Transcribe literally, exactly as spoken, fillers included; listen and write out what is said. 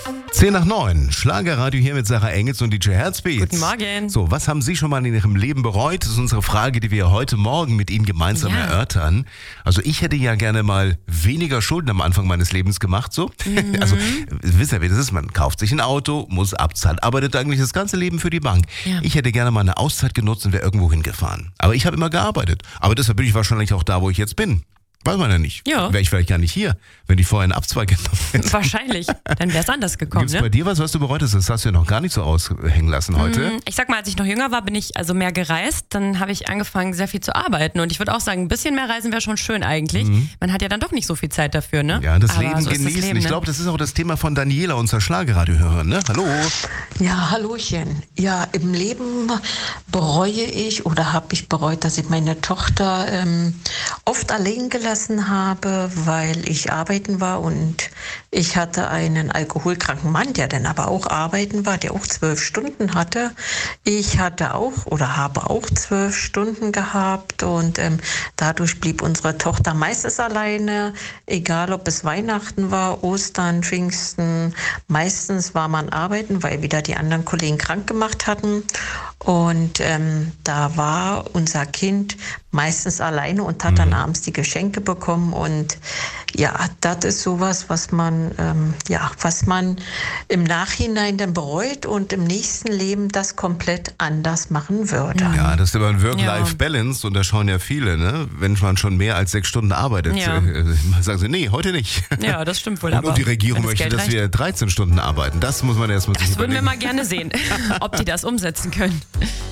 zehn nach neun, Schlagerradio hier mit Sarah Engels und D J Herzbeat. Guten Morgen. So, was haben Sie schon mal in Ihrem Leben bereut? Das ist unsere Frage, die wir heute Morgen mit Ihnen gemeinsam Ja. erörtern. Also ich hätte ja gerne mal weniger Schulden am Anfang meines Lebens gemacht, so. Mhm. Also, Sie wissen ja, wie das ist. Man kauft sich ein Auto, muss abzahlen, arbeitet eigentlich das ganze Leben für die Bank. Ja. Ich hätte gerne mal eine Auszeit genutzt und wäre irgendwo hingefahren. Aber ich habe immer gearbeitet. Aber deshalb bin ich wahrscheinlich auch da, wo ich jetzt bin. Weiß man ja nicht. Ja. Wäre ich vielleicht gar nicht hier, wenn die vorher einen Abzweig genommen hätten. Wahrscheinlich. Dann wäre es anders gekommen, Gibt's ne? bei dir was, was du bereut hast? Das hast du ja noch gar nicht so aushängen lassen heute. Ich sag mal, als ich noch jünger war, bin ich also mehr gereist. Dann habe ich angefangen, sehr viel zu arbeiten. Und ich würde auch sagen, ein bisschen mehr reisen wäre schon schön eigentlich. Man hat ja dann doch nicht so viel Zeit dafür, ne? Ja, das Aber Leben so ist das genießen. Leben, Ich ne? glaube, das ist auch das Thema von Daniela, unserer Schlagerradiohörerin, ne? Hallo. Ja, Hallöchen. Ja, im Leben bereue ich oder habe ich bereut, dass ich meine Tochter ähm, oft allein gelassen habe, weil ich arbeiten war und ich hatte einen alkoholkranken Mann, der dann aber auch arbeiten war, der auch zwölf Stunden hatte. Ich hatte auch oder habe auch zwölf Stunden gehabt und ähm, dadurch blieb unsere Tochter meistens alleine, egal ob es Weihnachten war, Ostern, Pfingsten. Meistens war man arbeiten, weil wieder die anderen Kollegen krank gemacht hatten. Und ähm, da war unser Kind meistens alleine und hat dann abends die Geschenke bekommen. Und ja, das ist sowas, was man, ähm, ja, was man im Nachhinein dann bereut und im nächsten Leben das komplett anders machen würde. Ja, das ist immer ein Work-Life-Balance und da schauen ja viele, ne? Wenn man schon mehr als sechs Stunden arbeitet, Ja. äh, sagen sie, nee, heute nicht. Ja, das stimmt wohl. Und, aber und die Regierung wenn das möchte, Geld dass reicht, wir dreizehn Stunden arbeiten. Das muss man erstmal sich das würden wir überlegen. mal gerne sehen, ob die das umsetzen können.